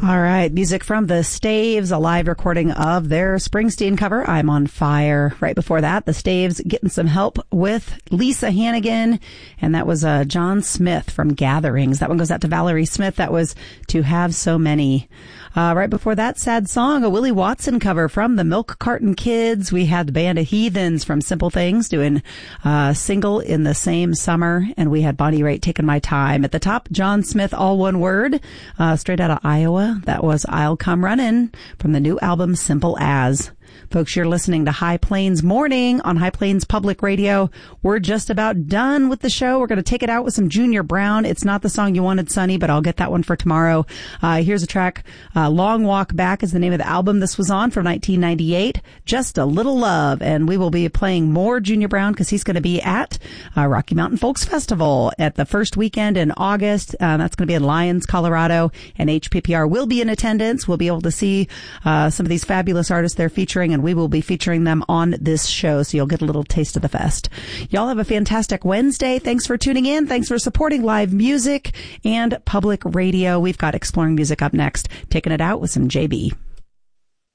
All right, music from the Staves, a live recording of their Springsteen cover, I'm on Fire. Right before that, the Staves getting some help with Lisa Hannigan, and that was John Smith from Gatherings. That one goes out to Valerie Smith. That was To Have So Many. Right before that, Sad Song, a Willie Watson cover from the Milk Carton Kids. We had the band of Heathens from Simple Things doing Single in the Same Summer, and we had Bonnie Raitt Taking My Time. At the top, John Smith, All One Word, straight out of Iowa. That was I'll Come Runnin' from the new album Simple As. Folks, you're listening to High Plains Morning on High Plains Public Radio. We're just about done with the show. We're going to take it out with some Junior Brown. It's not the song you wanted, Sonny, but I'll get that one for tomorrow. Here's a track. Long Walk Back is the name of the album this was on from 1998. Just a Little Love. And we will be playing more Junior Brown because he's going to be at Rocky Mountain Folks Festival at the first weekend in August. That's going to be in Lyons, Colorado. And HPPR will be in attendance. We'll be able to see some of these fabulous artists they're featuring, and we will be featuring them on this show, so you'll get a little taste of the fest. Y'all have a fantastic Wednesday. Thanks for tuning in. Thanks for supporting live music and public radio. We've got Exploring Music up next, taking it out with some JB.